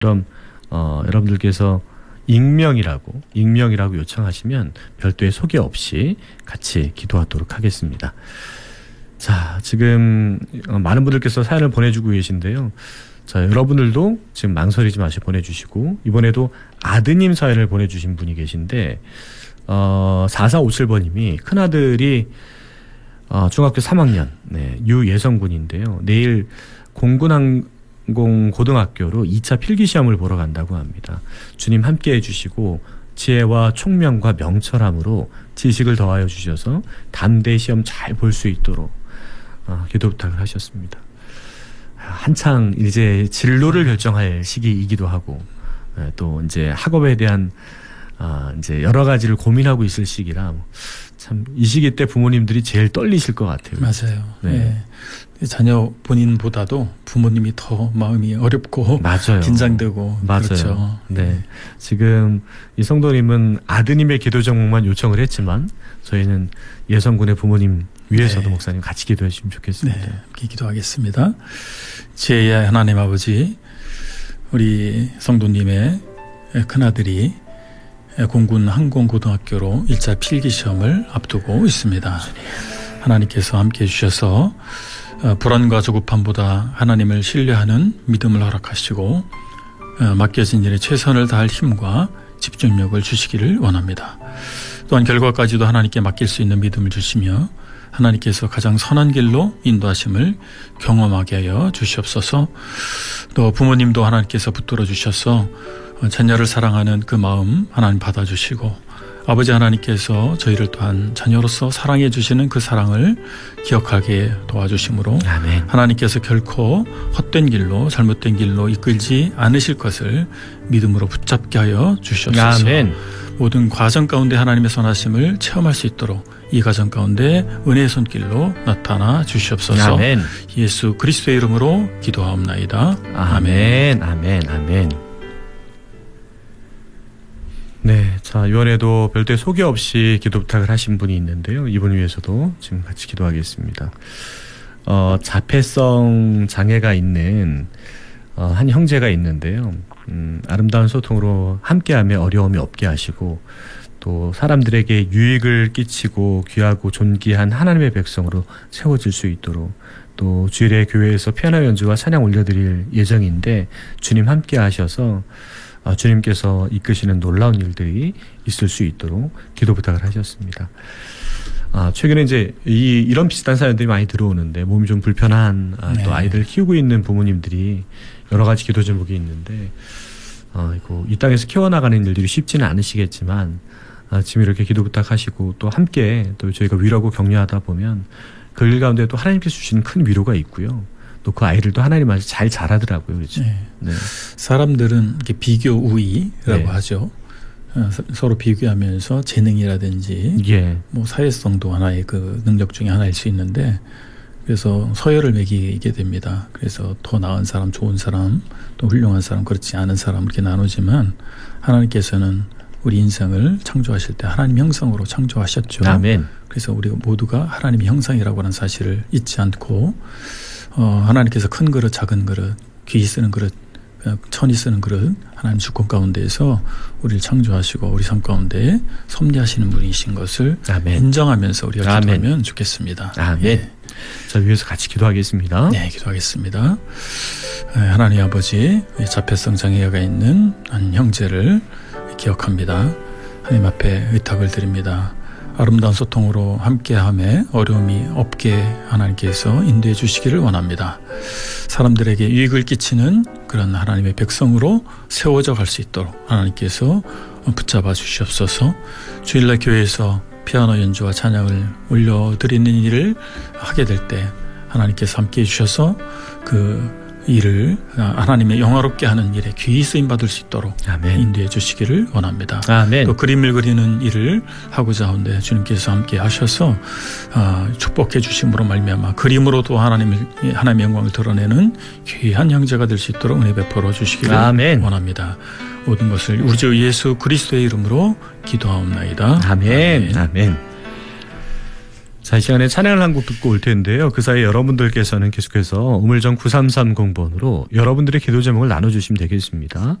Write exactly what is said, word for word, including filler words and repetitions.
그럼 어, 여러분들께서 익명이라고 익명이라고 요청하시면 별도의 소개 없이 같이 기도하도록 하겠습니다. 자, 지금 많은 분들께서 사연을 보내주고 계신데요. 자, 여러분들도 지금 망설이지 마시고 보내주시고, 이번에도 아드님 사연을 보내주신 분이 계신데, 어, 사사오칠 번님이 큰아들이 어, 중학교 삼 학년, 네, 유예성군인데요. 내일 공군항공 고등학교로 이 차 필기시험을 보러 간다고 합니다. 주님 함께 해주시고 지혜와 총명과 명철함으로 지식을 더하여 주셔서 담대히 시험 잘 볼 수 있도록 어, 기도 부탁을 하셨습니다. 한창 이제 진로를 결정할 시기이기도 하고, 예, 또 이제 학업에 대한 아, 이제 여러 가지를 고민하고 있을 시기라 참 이 시기 때 부모님들이 제일 떨리실 것 같아요. 맞아요. 네. 네. 자녀 본인보다도 부모님이 더 마음이 어렵고 맞아요. 긴장되고 맞아요. 그렇죠. 네. 지금 이 성도님은 아드님의 기도 제목만 요청을 했지만 저희는 예성군의 부모님 위해서도 네. 목사님 같이 기도해 주시면 좋겠습니다. 네, 함께 기도하겠습니다. 지혜의 하나님 아버지, 우리 성도님의 큰아들이 공군 항공고등학교로 일 차 필기시험을 앞두고 있습니다. 하나님께서 함께해 주셔서 불안과 조급함보다 하나님을 신뢰하는 믿음을 허락하시고 맡겨진 일에 최선을 다할 힘과 집중력을 주시기를 원합니다. 또한 결과까지도 하나님께 맡길 수 있는 믿음을 주시며 하나님께서 가장 선한 길로 인도하심을 경험하게 하여 주시옵소서. 또 부모님도 하나님께서 붙들어 주셔서 자녀를 사랑하는 그 마음 하나님 받아주시고, 아버지 하나님께서 저희를 또한 자녀로서 사랑해 주시는 그 사랑을 기억하게 도와주심으로 아멘. 하나님께서 결코 헛된 길로 잘못된 길로 이끌지 않으실 것을 믿음으로 붙잡게 하여 주시옵소서. 아멘. 모든 과정 가운데 하나님의 선하심을 체험할 수 있도록 이 과정 가운데 은혜의 손길로 나타나 주시옵소서. 아멘. 예수 그리스도의 이름으로 기도하옵나이다. 아멘. 아멘. 아멘. 네, 자, 이번에도 별도의 소개 없이 기도 부탁을 하신 분이 있는데요. 이분 위해서도 지금 같이 기도하겠습니다. 어, 자폐성 장애가 있는 어, 한 형제가 있는데요. 음, 아름다운 소통으로 함께하며 어려움이 없게 하시고, 또 사람들에게 유익을 끼치고 귀하고 존귀한 하나님의 백성으로 세워질 수 있도록, 또 주일에 교회에서 피아노 연주와 찬양 올려드릴 예정인데 주님 함께 하셔서 아, 주님께서 이끄시는 놀라운 일들이 있을 수 있도록 기도 부탁을 하셨습니다. 아, 최근에 이제 이, 이런 비슷한 사연들이 많이 들어오는데, 몸이 좀 불편한 아, 네. 또 아이들을 키우고 있는 부모님들이 여러 가지 기도 제목이 있는데, 아, 이거 이 땅에서 키워나가는 일들이 쉽지는 않으시겠지만, 아, 지금 이렇게 기도 부탁하시고 또 함께 또 저희가 위로하고 격려하다 보면 그 일 가운데 또 하나님께서 주시는 큰 위로가 있고요. 또 그 아이들도 하나님 안에서 잘 자라더라고요. 그렇죠? 네. 네. 사람들은 이렇게 비교 우위라고 네. 하죠. 어, 서로 비교하면서 재능이라든지 예. 뭐 사회성도 하나의 그 능력 중에 하나일 수 있는데, 그래서 서열을 매기게 됩니다. 그래서 더 나은 사람, 좋은 사람, 또 훌륭한 사람, 그렇지 않은 사람 이렇게 나누지만, 하나님께서는 우리 인생을 창조하실 때 하나님 형상으로 창조하셨죠. 아멘. 그래서 우리가 모두가 하나님의 형상이라고 하는 사실을 잊지 않고, 어, 하나님께서 큰 그릇, 작은 그릇, 귀히 쓰는 그릇, 천이 쓰는 그릇, 하나님 주권 가운데에서 우리를 창조하시고 우리 삶 가운데 섭리하시는 분이신 것을 아멘. 인정하면서 우리가 아멘. 기도하면 좋겠습니다. 아멘. 예. 자, 위에서 같이 기도하겠습니다. 네, 기도하겠습니다. 하나님 아버지, 자폐성 장애가 있는 한 형제를 기억합니다. 하나님 앞에 의탁을 드립니다. 아름다운 소통으로 함께함에 어려움이 없게 하나님께서 인도해 주시기를 원합니다. 사람들에게 유익을 끼치는 그런 하나님의 백성으로 세워져 갈 수 있도록 하나님께서 붙잡아 주시옵소서. 주일날 교회에서 피아노 연주와 찬양을 올려드리는 일을 하게 될 때 하나님께서 함께해 주셔서 그 일을 하나님의 영화롭게 하는 일에 귀히 쓰임받을 수 있도록 아멘. 인도해 주시기를 원합니다. 아멘. 또 그림을 그리는 일을 하고자 하는데 주님께서 함께 하셔서 어, 축복해 주심으로 말미암아 그림으로도 하나님을, 하나님의 영광을 드러내는 귀한 형제가 될 수 있도록 은혜 베풀어 주시기를 아멘. 원합니다. 모든 것을 우리 주 예수 그리스도의 이름으로 기도하옵나이다. 아멘. 아멘. 아멘. 자, 이 시간에 찬양을 한 곡 듣고 올 텐데요. 그 사이 여러분들께서는 계속해서 우물정 구삼삼공 번으로 여러분들의 기도 제목을 나눠주시면 되겠습니다.